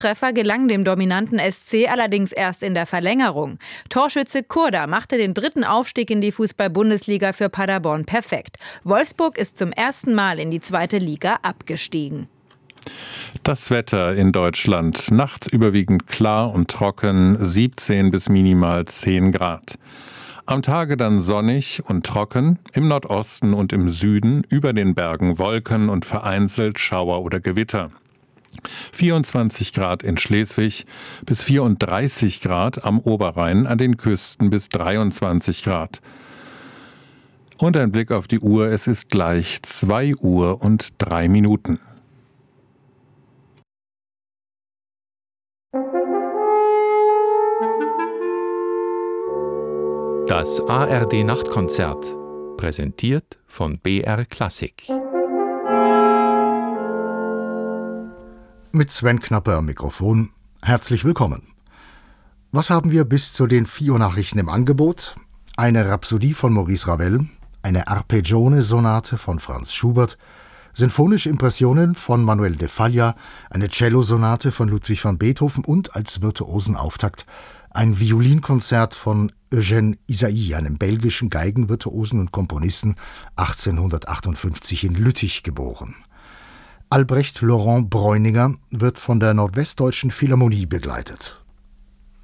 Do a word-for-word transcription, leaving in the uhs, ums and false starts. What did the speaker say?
Treffer gelang dem dominanten S C allerdings erst in der Verlängerung. Torschütze Kurda machte den dritten Aufstieg in die Fußball-Bundesliga für Paderborn perfekt. Wolfsburg ist zum ersten Mal in die zweite Liga abgestiegen. Das Wetter in Deutschland. Nachts überwiegend klar und trocken, siebzehn bis minimal zehn Grad. Am Tage dann sonnig und trocken, im Nordosten und im Süden, über den Bergen Wolken und vereinzelt Schauer oder Gewitter. vierundzwanzig Grad in Schleswig bis vierunddreißig Grad am Oberrhein, an den Küsten bis dreiundzwanzig Grad. Und ein Blick auf die Uhr, es ist gleich zwei Uhr und drei Minuten. Das A R D-Nachtkonzert, präsentiert von B R Klassik. Mit Sven Knapper am Mikrofon. Herzlich willkommen. Was haben wir bis zu den vier Uhr Nachrichten im Angebot? Eine Rhapsodie von Maurice Ravel, eine Arpeggione-Sonate von Franz Schubert, sinfonische Impressionen von Manuel de Falla, eine Cellosonate von Ludwig van Beethoven und als Virtuosenauftakt ein Violinkonzert von Eugène Ysaÿe, einem belgischen Geigenvirtuosen und Komponisten, achtzehnhundertachtundfünfzig in Lüttich geboren. Albrecht Laurent Bräuninger wird von der Nordwestdeutschen Philharmonie begleitet.